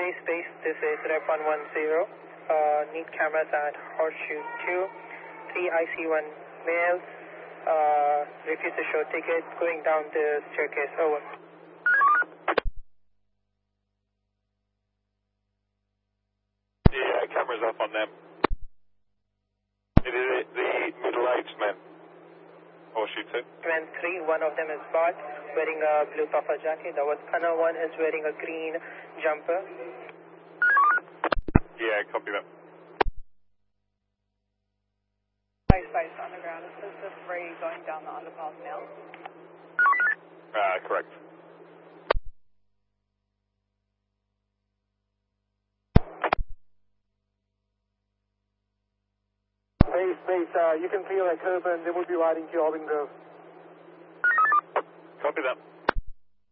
Space, this is Rep 110. Need cameras at Horseshoe 2. 3 IC1 males. Refuse to show ticket. Going down the staircase. Over. Yeah, cameras up on them. It is the middle-aged men. Horseshoe 2. Men 3, one of them is Bart, wearing a blue puffer jacket. The other one is wearing a green jumper. Yeah, copy that. Space underground. Is this the 3 going down the underpass now? Correct. Space, you can clear a curb and they will be riding to Auburn Grove. Copy that.